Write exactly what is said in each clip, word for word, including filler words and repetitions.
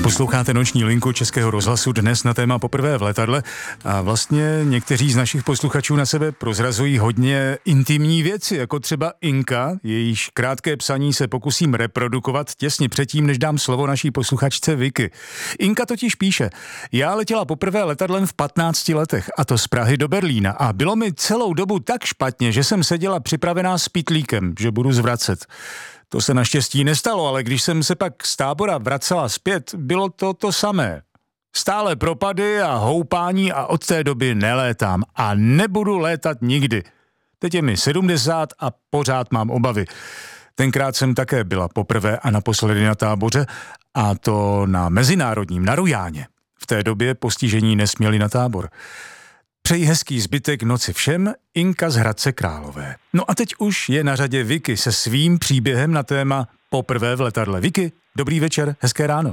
Posloucháte Noční linku Českého rozhlasu dnes na téma Poprvé v letadle a vlastně někteří z našich posluchačů na sebe prozrazují hodně intimní věci, jako třeba Inka, jejíž krátké psaní se pokusím reprodukovat těsně předtím, než dám slovo naší posluchačce Vicky. Inka totiž píše: já letěla poprvé letadlem v patnácti letech, a to z Prahy do Berlína, a bylo mi celou dobu tak špatně, že jsem seděla připravená s pytlíkem, že budu zvracet. To se naštěstí nestalo, ale když jsem se pak z tábora vracela zpět, bylo to to samé. Stále propady a houpání a od té doby nelétám a nebudu létat nikdy. Teď je mi sedmdesát a pořád mám obavy. Tenkrát jsem také byla poprvé a naposledy na táboře, a to na mezinárodním, na Rujáně. V té době postižení nesměli na tábor. Přeji hezký zbytek noci všem, Inka z Hradce Králové. No a teď už je na řadě Vicky se svým příběhem na téma Poprvé v letadle. Vicky, dobrý večer, hezké ráno.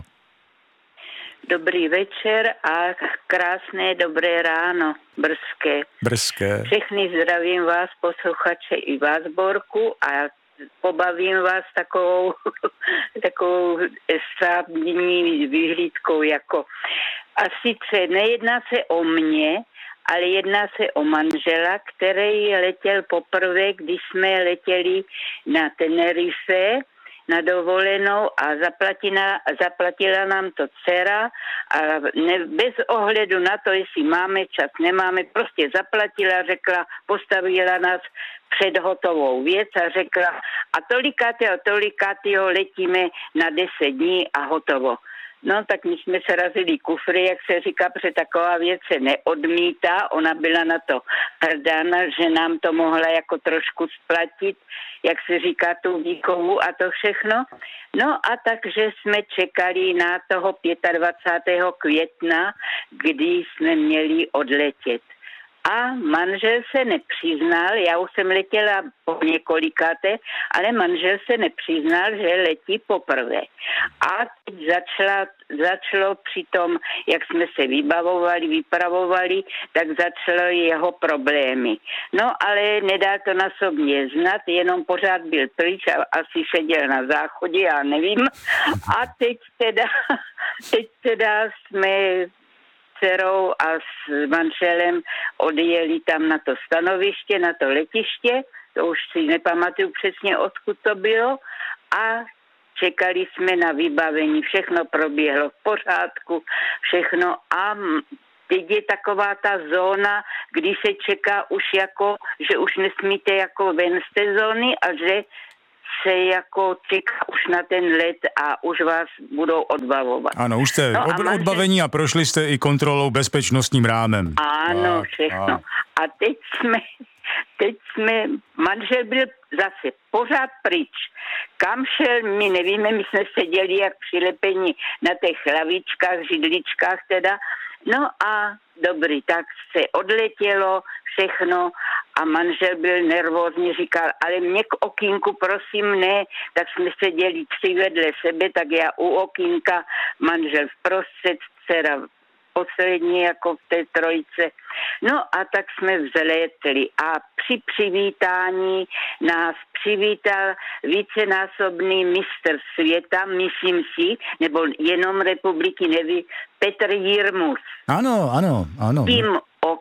Dobrý večer a krásné dobré ráno, brzké. Brzké. Všechny zdravím vás, posluchače, i vás, Borku, a pobavím vás takovou, takovou sávní vyhlídkou, jako. A sice nejedná se o mě, ale jedná se o manžela, který letěl poprvé, když jsme letěli na Tenerife na dovolenou a zaplatila, zaplatila nám to dcera a ne, bez ohledu na to, jestli máme čas, nemáme, prostě zaplatila, řekla, postavila nás před hotovou věc a řekla, a tolikátého, tolikátého letíme na deset dní a hotovo. No, tak my jsme se razili kufry, jak se říká, protože taková věc se neodmítá. Ona byla na to hrdána, že nám to mohla jako trošku splatit, jak se říká, tu výchovu a to všechno. No a takže jsme čekali na toho dvacátého pátého května, kdy jsme měli odletět. A manžel se nepřiznal, já už jsem letěla po několikáté, ale manžel se nepřiznal, že letí poprvé. A teď začala, začalo při tom, jak jsme se vybavovali, vypravovali, tak začalo jeho problémy. No ale nedá to na sobě znat, jenom pořád byl pryč a asi seděl na záchodě, já nevím. A teď teda, teď teda jsme dcerou a s manželem odjeli tam na to stanoviště, na to letiště, to už si nepamatuju přesně, odkud to bylo, a čekali jsme na vybavení, všechno proběhlo v pořádku, všechno, a teď je taková ta zóna, kdy se čeká už jako, že už nesmíte jako ven z té zóny a že se jako čeká už na ten let a už vás budou odbavovat. Ano, už jste no od, manžel... odbavení a prošli jste i kontrolou bezpečnostním rámem. Ano, a, všechno. A... a teď jsme, teď jsme, manžel byl zase pořád pryč. Kam šel, my nevíme, my jsme seděli jak přilepení na těch lavičkách, židličkách teda. No a dobrý, tak se odletělo všechno a manžel byl nervózní, říkal, ale mě k okýnku prosím ne, tak jsme seděli tři vedle sebe, tak já u okýnka, manžel vprostřed, dcera poslední jako v té trojce. No a tak jsme vzletli a při přivítání nás přivítal vícenásobný mistr světa, myslím si, nebo jenom republiky, neví, Petr Jirmus. Ano, ano, ano. Tím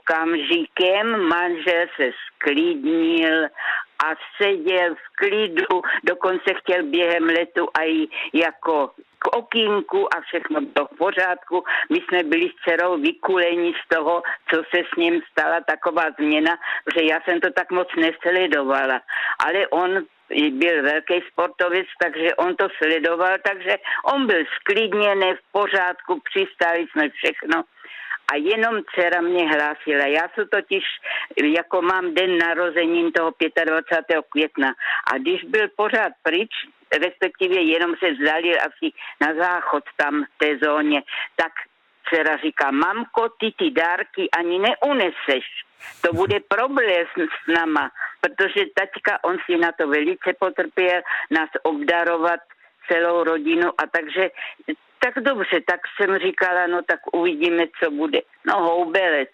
okamžikem manžel se sklidnil a seděl v klidu, dokonce chtěl během letu i jako k okýnku a všechno bylo v pořádku. My jsme byli s dcerou vykuleni z toho, co se s ním stala taková změna, protože já jsem to tak moc nesledovala. Ale on byl velký sportovec, takže on to sledoval, takže on byl sklidněný, v pořádku, přistáli jsme všechno. A jenom dcera mě hlásila. Já se totiž, jako mám den narozenin toho dvacátého pátého května. A když byl pořád pryč, respektive jenom se vzdali asi na záchod tam v té zóně, tak dcera říká, mamko, ty ty dárky ani neuneseš. To bude problém s náma, protože taťka, on si na to velice potrpěl, nás obdarovat celou rodinu, a takže tak dobře, tak jsem říkala, no tak uvidíme, co bude. No houbelec,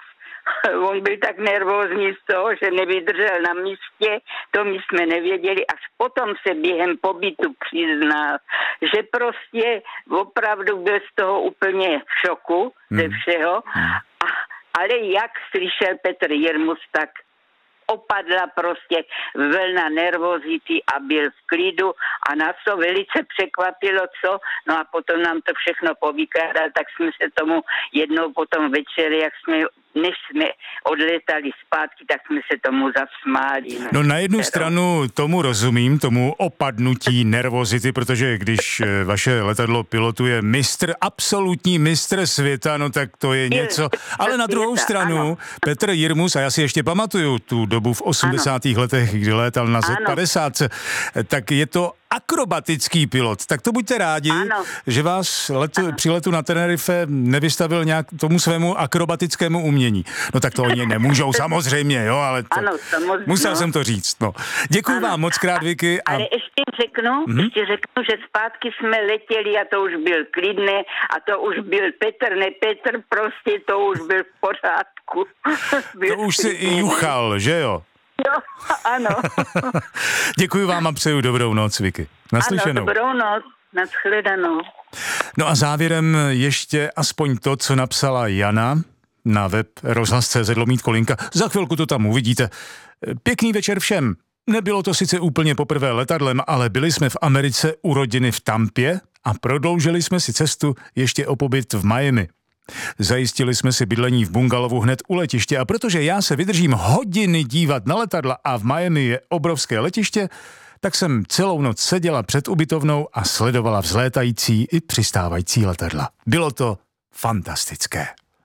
On byl tak nervózní z toho, že nevydržel na místě, to my jsme nevěděli, až potom se během pobytu přiznal, že prostě opravdu byl z toho úplně v šoku ze všeho, a, ale jak slyšel Petr Jirmus, tak opadla prostě vlna nervozity a byl v klidu a nás to velice překvapilo, co? No a potom nám to všechno povykládal, tak jsme se tomu jednou potom večer, jak jsme, než jsme odletali zpátky, tak jsme se tomu zasmáli. No, no na jednu stranu tomu rozumím, tomu opadnutí nervozity, protože když vaše letadlo pilotuje mistr, absolutní mistr světa, no tak to je něco. Ale na druhou stranu ano. Petr Jirmus, a já si ještě pamatuju tu dobu v osmdesátých letech, kdy létal na zet padesát, tak je to akrobatický pilot. Tak to buďte rádi, ano. že vás letu, při letu na Tenerife nevystavil nějak tomu svému akrobatickému umění. No tak to oni nemůžou samozřejmě, jo, ale to, ano, samozřejmě. Musel jsem to říct. No. Děkuji ano. vám moc krát, Vicky. A... Ale ještě řeknu, mm-hmm. ještě řeknu, že zpátky jsme letěli a to už byl klidné a to už byl Petr, ne Petr, prostě to už byl v pořádku. To už si i juchal, že jo? Jo, ano. Děkuji vám a přeju dobrou noc, Vicky. Naslyšenou. Ano, dobrou noc, nashledanou. No a závěrem ještě aspoň to, co napsala Jana na web rozhlas tečka cé zet lomítko linka. Za chvilku to tam uvidíte. Pěkný večer všem. Nebylo to sice úplně poprvé letadlem, ale byli jsme v Americe u rodiny v Tampě a prodloužili jsme si cestu ještě o pobyt v Miami. Zajistili jsme si bydlení v bungalovu hned u letiště a protože já se vydržím hodiny dívat na letadla a v Miami je obrovské letiště, tak jsem celou noc seděla před ubytovnou a sledovala vzlétající i přistávající letadla. Bylo to fantastické.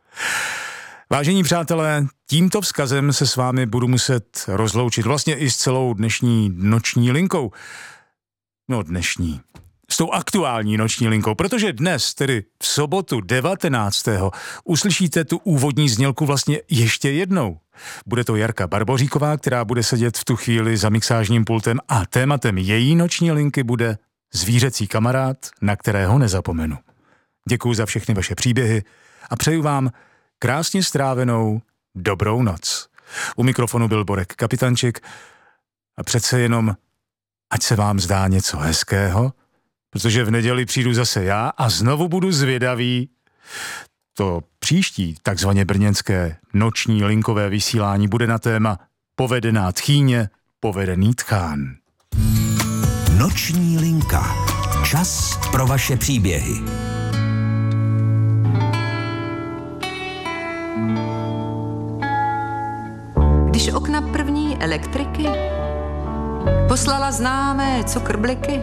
Vážení přátelé, tímto vzkazem se s vámi budu muset rozloučit vlastně i s celou dnešní noční linkou. No dnešní. S tou aktuální noční linkou, protože dnes, tedy v sobotu devatenáctého uslyšíte tu úvodní znělku vlastně ještě jednou. Bude to Jarka Barboříková, která bude sedět v tu chvíli za mixážním pultem a tématem její noční linky bude zvířecí kamarád, na kterého nezapomenu. Děkuji za všechny vaše příběhy a přeju vám krásně strávenou dobrou noc. U mikrofonu byl Borek Kapitančik a přece jenom, ať se vám zdá něco hezkého, protože v neděli přijdu zase já a znovu budu zvědavý. To příští takzvaně brněnské noční linkové vysílání bude na téma Povedená tchýně, povedený tchán. Noční linka. Čas pro vaše příběhy. Když okna první elektriky poslala známé cukrbliky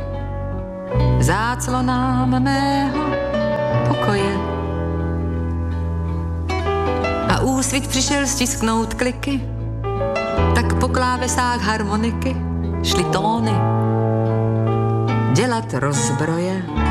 záclonám mého pokoje. A úsvit přišel stisknout kliky, tak po klávesách harmoniky šly tóny dělat rozbroje.